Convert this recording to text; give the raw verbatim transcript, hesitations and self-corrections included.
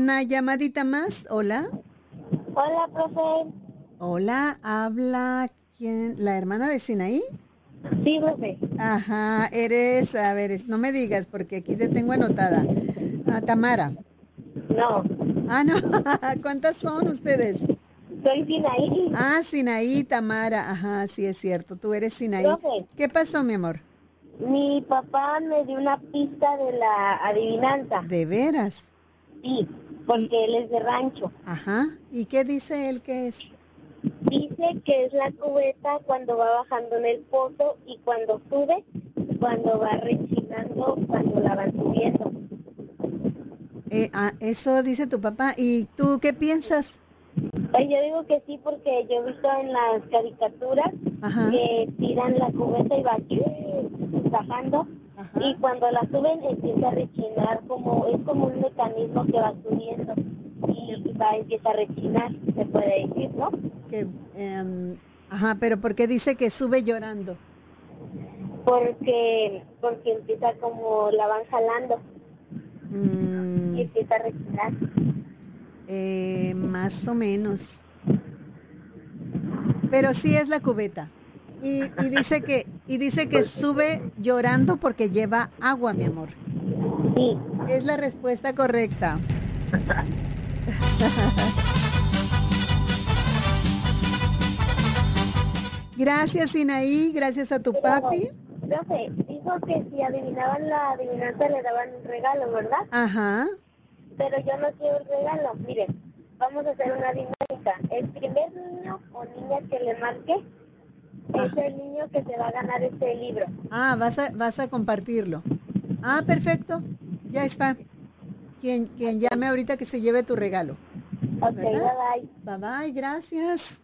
una llamadita más. Hola. Hola, profe. Hola, habla quién, la hermana de Sinaí. Sí, profe. Ajá, eres, a ver, es- no me digas porque aquí te tengo anotada. Ah, Tamara. No, Ah, no, ¿cuántas son ustedes? soy Sinaí. Ah, Sinaí, Tamara. Ajá, sí es cierto, tú eres Sinaí. Profe, ¿Qué pasó, mi amor? mi papá me dio una pista de la adivinanza. ¿De veras? Sí, Y, porque él es de rancho. ajá, ¿y qué dice él que es? Dice que es la cubeta cuando va bajando en el pozo y cuando sube, cuando va rechinando, cuando la van subiendo. Eh, ah, eso dice tu papá. ¿Y tú qué piensas? Pues yo digo que sí porque yo he visto en las caricaturas Ajá, que tiran la cubeta y va bajando ajá. y cuando la suben empieza a rechinar como es como un mecanismo que va subiendo Que, y va empieza a rechinar, se puede decir, ¿no? que, em, ajá, pero ¿por qué dice que sube llorando? Porque porque empieza como la van jalando y Mm, empieza a rechinar. eh, más o menos. Pero sí es la cubeta. Y, y dice que, y dice que sube llorando porque lleva agua, mi amor. Sí, Es la respuesta correcta. Gracias, Sinaí. Gracias a tu pero papi. profe, dijo que si adivinaban la adivinanza le daban un regalo, ¿verdad? Ajá. Pero yo no quiero el regalo. Miren, vamos a hacer una dinámica. El primer niño o niña que le marque es Ah, el niño que se va a ganar este libro. ah, vas a, vas a compartirlo. Ah, perfecto. Ya está. Quien, quien llame ahorita que se lleve tu regalo. Ok, bye ¿Verdad? bye. Bye bye, gracias.